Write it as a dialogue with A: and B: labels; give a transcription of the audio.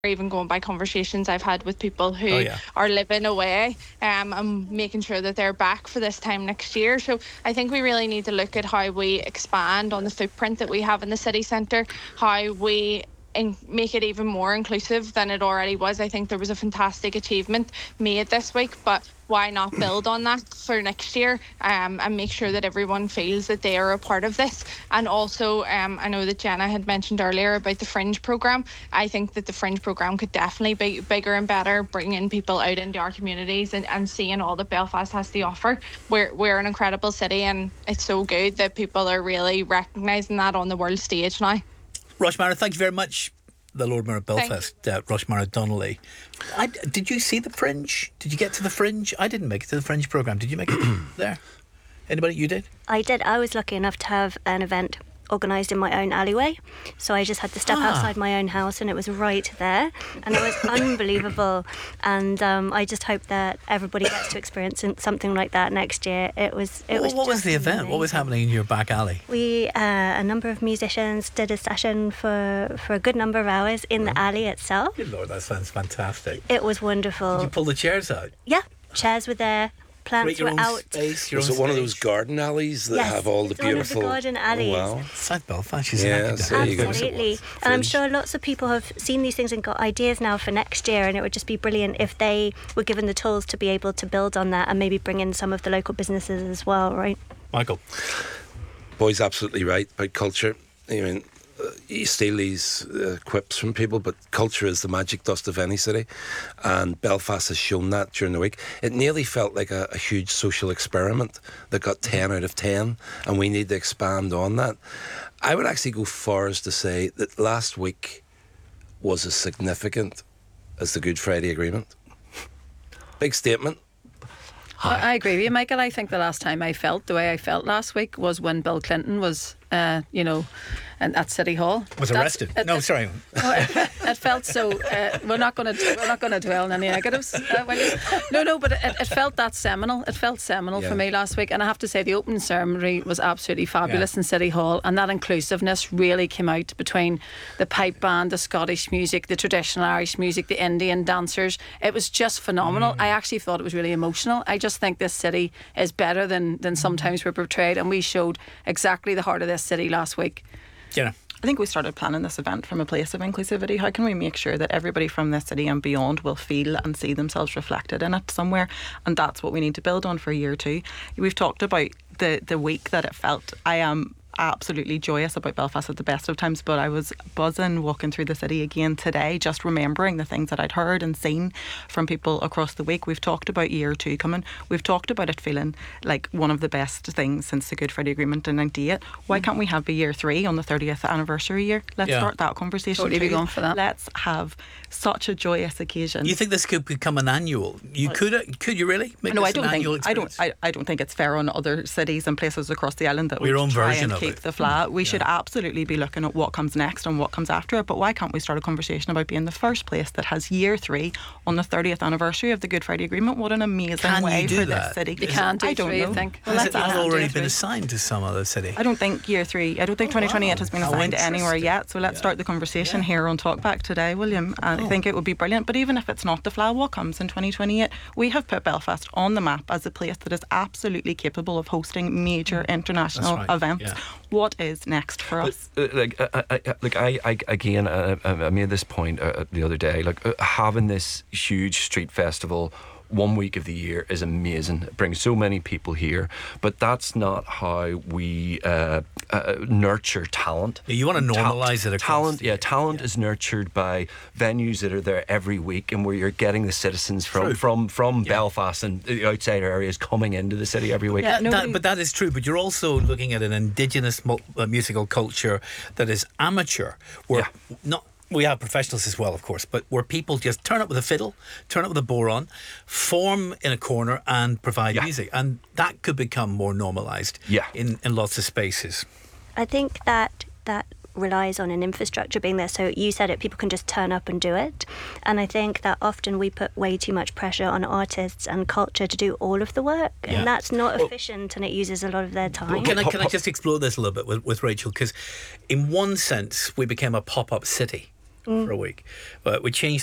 A: even going by conversations I've had with people who are living away, and making sure that they're back for this time next year. So I think we really need to look at how we expand on the footprint that we have in the city centre, how we make it even more inclusive than it already was. I think there was a fantastic achievement made this week, but why not build on that for next year, and make sure that everyone feels that they are a part of this. And also, I know that Jenna had mentioned earlier about the Fringe programme. I think that the Fringe programme could definitely be bigger and better, bringing people out into our communities and seeing all that Belfast has to offer. We're an incredible city, and it's so good that people are really recognising that on the world stage now.
B: Rushmara, thank you very much. The Lord Mayor of Belfast, Rushmara Donnelly. Did you see the Fringe? Did you get to the Fringe? I didn't make it to the Fringe programme. Did you make it there? Anybody? You did?
C: I did. I was lucky enough to have an event organised in my own alleyway, so I just had to step outside my own house, and it was right there, and it was unbelievable. And I just hope that everybody gets to experience something like that next year. What was
B: the event?
C: amazing.
B: What was happening in your back alley?
C: We a number of musicians did a session for a good number of hours in the alley itself.
B: Good Lord, that sounds fantastic.
C: It was wonderful.
B: Did you pull the chairs out?
C: Yeah, chairs were there. Plants were out.
B: Space,
D: was it one of those garden alleys that have all the beautiful?
C: One of the garden alleys.
D: Oh, wow.
B: South Belfast,
C: absolutely. And I'm sure lots of people have seen these things and got ideas now for next year, and it would just be brilliant if they were given the tools to be able to build on that and maybe bring in some of the local businesses as well, right?
B: Michael.
D: Boy's absolutely right about culture. I mean, you steal these quips from people, but culture is the magic dust of any city, and Belfast has shown that during the week. It nearly felt like a huge social experiment that got 10 out of 10, and we need to expand on that. I would actually go far as to say that last week was as significant as the Good Friday Agreement. Big statement.
E: I agree with you, Michael. I think the last time I felt the way I felt last week was when Bill Clinton was, and at City Hall
B: was arrested.
E: It felt so. We're not going to dwell on any negatives. But it felt that seminal. It felt seminal for me last week, and I have to say the opening ceremony was absolutely fabulous in City Hall, and that inclusiveness really came out between the pipe band, the Scottish music, the traditional Irish music, the Indian dancers. It was just phenomenal. I actually thought it was really emotional. I just think this city is better than sometimes we're portrayed, and we showed exactly the heart of this city last week.
B: Jenna.
F: I think we started planning this event from a place of inclusivity. How can we make sure that everybody from this city and beyond will feel and see themselves reflected in it somewhere? And that's what we need to build on for year two. We've talked about the week that it felt. I am absolutely joyous about Belfast at the best of times, but I was buzzing walking through the city again today, just remembering the things that I'd heard and seen from people across the week. We've talked about year two coming. We've talked about it feeling like one of the best things since the Good Friday Agreement in 98. Why can't we have a year three on the 30th anniversary year? Let's start that conversation.
E: Totally be going for that.
F: Let's have such a joyous occasion.
B: You think this could become an annual? Could you really make this an annual experience?
F: I don't think it's fair on other cities and places across the island that we
B: your own
F: try
B: version
F: and
B: of
F: keep the flat. We should absolutely be looking at what comes next and what comes after it. But why can't we start a conversation about being the first place that has year three on the 30th anniversary of the Good Friday Agreement? What an amazing way for this city.
E: You can't do
F: I don't
E: three,
F: know.
E: I think.
B: Has it not already been assigned to some other city?
F: I don't think year three. I don't think 2028 has been assigned anywhere yet. So let's start the conversation here on Talkback today, William. I think it would be brilliant. But even if it's not the flag, what comes in 2028? We have put Belfast on the map as a place that is absolutely capable of hosting major international events. Yeah. What is next for us?
G: I made this point the other day. Having this huge street festival 1 week of the year is amazing. It brings so many people here, but that's not how we nurture talent.
B: You want to normalise it across
G: talent is nurtured by venues that are there every week, and where you're getting the citizens from Belfast and the outside areas coming into the city every week.
B: But that is true. But you're also looking at an indigenous musical culture that is amateur, where we have professionals as well, of course, but where people just turn up with a fiddle, turn up with a boron, form in a corner and provide music. And that could become more normalised in lots of spaces.
C: I think that relies on an infrastructure being there. So you said it, people can just turn up and do it. And I think that often we put way too much pressure on artists and culture to do all of the work. And that's not efficient, and it uses a lot of their time.
B: Can I just explore this a little bit with Rachel? Because in one sense, we became a pop-up city. for a week. But we changed